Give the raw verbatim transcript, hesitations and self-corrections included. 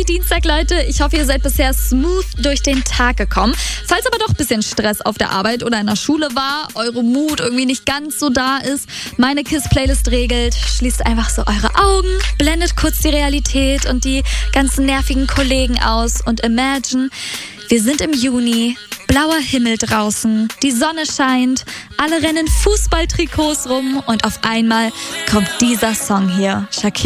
Happy Dienstag, Leute. Ich hoffe, ihr seid bisher smooth durch den Tag gekommen. Falls aber doch ein bisschen Stress auf der Arbeit oder in der Schule war, eure Mut irgendwie nicht ganz so da ist, meine KISS-Playlist regelt. Schließt einfach so eure Augen, blendet kurz die Realität und die ganzen nervigen Kollegen aus und imagine, wir sind im Juni, blauer Himmel draußen, die Sonne scheint, alle rennen Fußballtrikots rum und auf einmal kommt dieser Song hier. Shakira